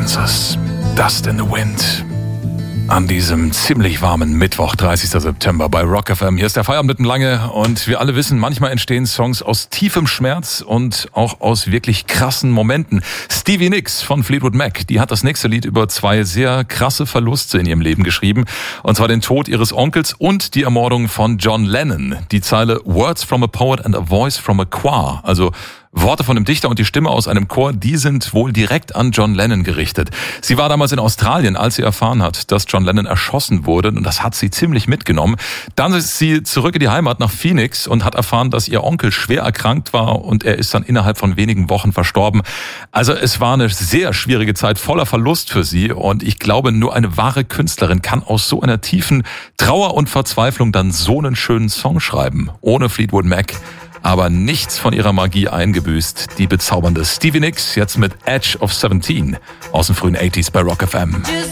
Kansas. Dust in the Wind. An diesem ziemlich warmen Mittwoch, 30. September bei Rock FM. Hier ist der Feierabend mit dem Lange und wir alle wissen, manchmal entstehen Songs aus tiefem Schmerz und auch aus wirklich krassen Momenten. Stevie Nicks von Fleetwood Mac, die hat das nächste Lied über zwei sehr krasse Verluste in ihrem Leben geschrieben. Und zwar den Tod ihres Onkels und die Ermordung von John Lennon. Die Zeile Words from a Poet and a Voice from a Choir, also Worte von einem Dichter und die Stimme aus einem Chor, die sind wohl direkt an John Lennon gerichtet. Sie war damals in Australien, als sie erfahren hat, dass John Lennon erschossen wurde, und das hat sie ziemlich mitgenommen. Dann ist sie zurück in die Heimat nach Phoenix und hat erfahren, dass ihr Onkel schwer erkrankt war und er ist dann innerhalb von wenigen Wochen verstorben. Also es war eine sehr schwierige Zeit, voller Verlust für sie, und ich glaube, nur eine wahre Künstlerin kann aus so einer tiefen Trauer und Verzweiflung dann so einen schönen Song schreiben. Ohne Fleetwood Mac aber nichts von ihrer Magie eingebüßt. Die bezaubernde Stevie Nicks jetzt mit Edge of 17 aus den frühen 80s bei Rock FM.